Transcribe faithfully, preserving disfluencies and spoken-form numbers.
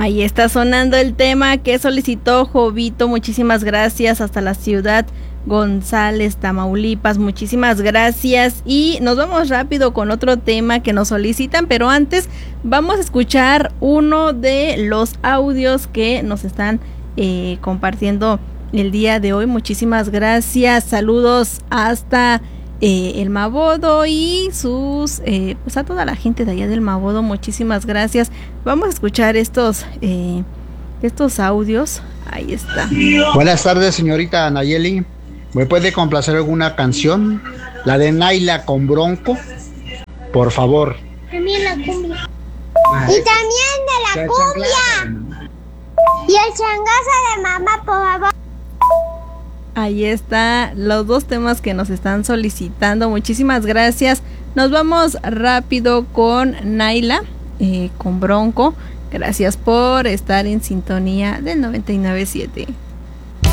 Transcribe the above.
Ahí está sonando el tema que solicitó Jovito, muchísimas gracias, hasta la ciudad González, Tamaulipas, muchísimas gracias. Y nos vamos rápido con otro tema que nos solicitan, pero antes vamos a escuchar uno de los audios que nos están eh, compartiendo el día de hoy. Muchísimas gracias, saludos hasta eh, el Mabodo y sus, eh, pues a toda la gente de allá del Mabodo, muchísimas gracias. Vamos a escuchar estos, eh, estos audios, ahí está. Buenas tardes, señorita Nayeli. ¿Me puede complacer alguna canción? La de Naila con Bronco, por favor. También la cumbia. Y también de la cumbia. Y el changazo de mamá, por favor. Ahí está, los dos temas que nos están solicitando. Muchísimas gracias. Nos vamos rápido con Naila, eh, con Bronco. Gracias por estar en sintonía del noventa y nueve punto siete.